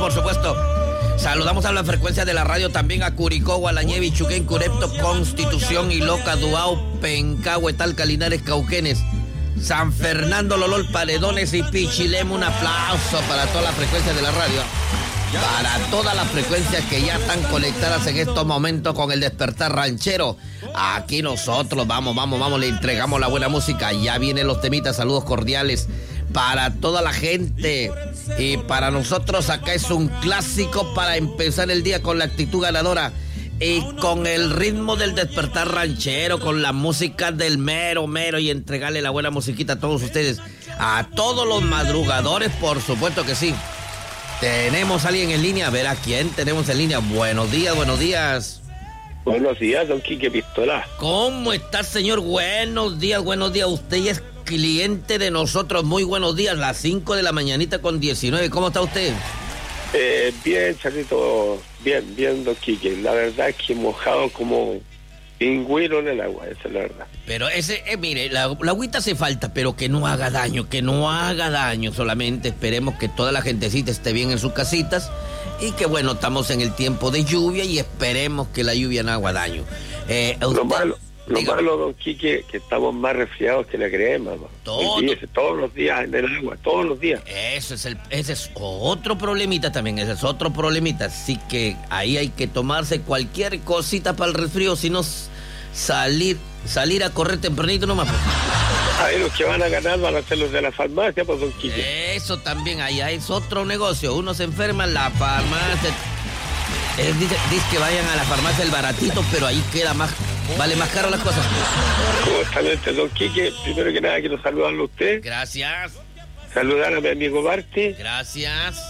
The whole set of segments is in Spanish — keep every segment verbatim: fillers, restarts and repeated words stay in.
por supuesto. Saludamos a la frecuencia de la radio también a Curicó, Gualañevi, Chuquén, Curepto, Constitución, Iloca, Duao, Pencahue, Talca, Linares, Cauquenes, San Fernando, Lolol, Paredones y Pichilemu. Un aplauso para toda la frecuencia de la radio. Para todas las frecuencias que ya están conectadas en estos momentos con el Despertar Ranchero. Aquí nosotros, vamos, vamos, vamos, le entregamos la buena música. Ya vienen los temitas, saludos cordiales para toda la gente. Y para nosotros acá es un clásico para empezar el día con la actitud ganadora. Y con el ritmo del Despertar Ranchero, con la música del mero, mero. Y entregarle la buena musiquita a todos ustedes. A todos los madrugadores, por supuesto que sí. Tenemos a alguien en línea, a ver a quién tenemos en línea. Buenos días, buenos días. Buenos días, don Quique Pistola. ¿Cómo está, señor? Buenos días, buenos días. Usted ya es cliente de nosotros. Muy buenos días, las cinco de la mañanita con diecinueve. ¿Cómo está usted? Eh, bien, Charlito, bien, bien, don Quique. La verdad es que mojado como pingüino en el agua, esa es la verdad. Pero ese, eh, mire, la, la agüita hace falta, pero que no haga daño, que no haga daño. Solamente esperemos que toda la gentecita esté bien en sus casitas y que, bueno, estamos en el tiempo de lluvia y esperemos que la lluvia no haga daño. Eh, lo usted, malo, lo diga, malo, don Quique, que estamos más resfriados que la crema, ¿no? Todo. Olvídese, todos los días en el agua, todos los días. Eso es el, ese es otro problemita también, ese es otro problemita. Así que ahí hay que tomarse cualquier cosita para el resfrío, si no salir, salir a correr tempranito nomás. Ahí los que van a ganar van a ser los de la farmacia, pues, don Quique. Eso también, allá es otro negocio. Uno se enferma en la farmacia. Eh, dice, dice que vayan a la farmacia el baratito, pero ahí queda más, vale más caro las cosas. Justamente, don Quique, primero que nada quiero saludarlo a usted. Gracias. Saludar a mi amigo Barty. Gracias.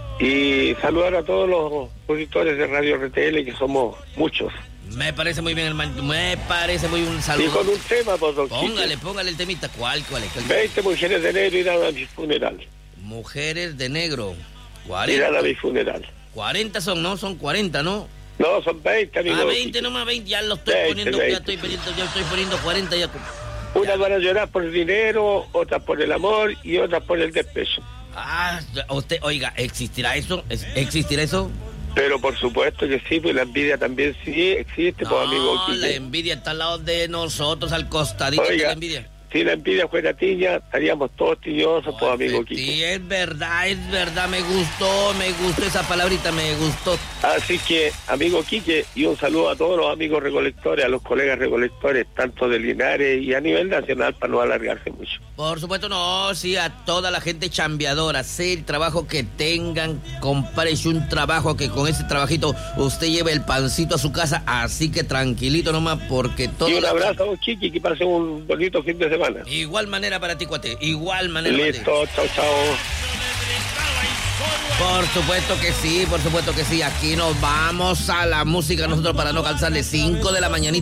Y saludar a todos los auditores de Radio R T L, que somos muchos. Me parece muy bien, hermano. Me parece muy un saludo. Y con un tema, pues, don Póngale, Quique. póngale el temita. ¿Cuál, cuál es? veinte mujeres de negro irán a mi funeral. Mujeres de negro. Irán cuarenta. a mi funeral. cuarenta son, ¿no? Son cuarenta, ¿no? No, son veinte, amigo. Ah, veinte nomás, veinte. Ya lo estoy veinte, poniendo, veinte. ya estoy poniendo, ya estoy poniendo cuarenta ya. Unas van a llorar por el dinero, otras por el amor y otras por el despecho. Ah, usted, oiga, ¿existirá eso? ¿Es- ¿Existirá eso? Pero por supuesto que sí, pues la envidia también sí existe, pues, amigo No, la Quique. envidia está al lado de nosotros, al costadito de la Oiga, envidia. si la envidia fuera tiña, estaríamos todos tiñosos, pues, amigo Sí, Quique. es verdad, es verdad, me gustó, me gustó esa palabrita, me gustó. Así que, amigo Quique, y un saludo a todos los amigos recolectores, a los colegas recolectores, tanto de Linares y a nivel nacional, para no alargarse mucho. Por supuesto, no, sí, a toda la gente chambeadora, sé el trabajo que tengan, compárese un trabajo que con ese trabajito usted lleve el pancito a su casa, así que tranquilito nomás, porque todo... Y un abrazo a vos, Quique, que pase un bonito fin de semana. Igual manera para ti, cuate, igual manera Listo, para ti. chao, chao. Por supuesto que sí, por supuesto que sí, aquí nos vamos a la música nosotros para no cansarle cinco de la mañanita.